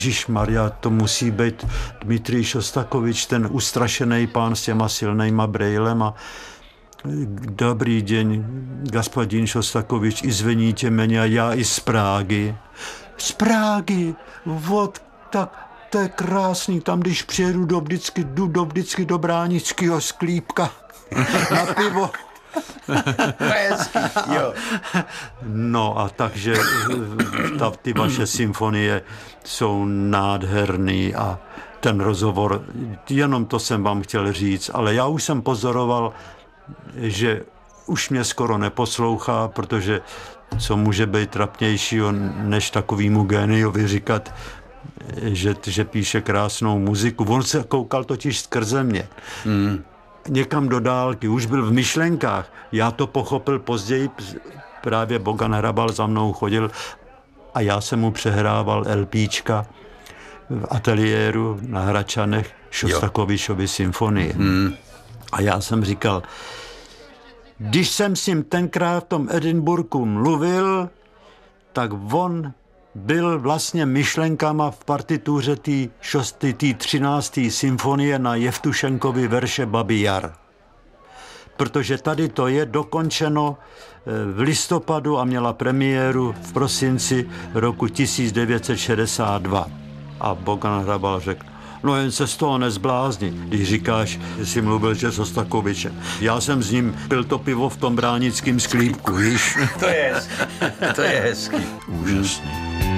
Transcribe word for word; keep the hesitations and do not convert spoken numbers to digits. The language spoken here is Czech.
Ježišmarja, to musí být Dmitrij Šostakovič, ten ustrašený pán s těma silnýma brejlema. Dobrý den, господин Šostakovič, izveníte mě, já i z Prágy. Z Prágy? Vod, tak to je krásný, tam když přijedu do vždycky, jdu do vždycky do Bránického sklípka na pivo. Jo. No a takže ta, ty vaše symfonie jsou nádherný a ten rozhovor, jenom to jsem vám chtěl říct, ale já už jsem pozoroval, že už mě skoro neposlouchá, protože co může být trapnějšího, než takovýmu géniovi říkat, že, že píše krásnou muziku. On se koukal totiž skrze mě. Mm. Někam do dálky, už byl v myšlenkách. Já to pochopil později, právě Bogan Hrabal za mnou chodil a já jsem mu přehrával LPčka v ateliéru na Hračanech Šostakovičovy symfonie. Hmm. A já jsem říkal, když jsem s ním tenkrát v tom Edinburghu mluvil, tak on byl vlastně myšlenkama v partituře té třinácté symfonie na Jevtušenkovy verše Babí Jar. Protože tady to je dokončeno v listopadu a měla premiéru v prosinci roku tisíc devět set šedesát dva. A Bogan Hrabal řekl, no jen se z toho nezblázni, když říkáš, že jsi mluvil že s Šostakovičem. Já jsem s ním pil to pivo v tom bránickém sklípku, víš? To je hezký. To je hezký. Úžasný.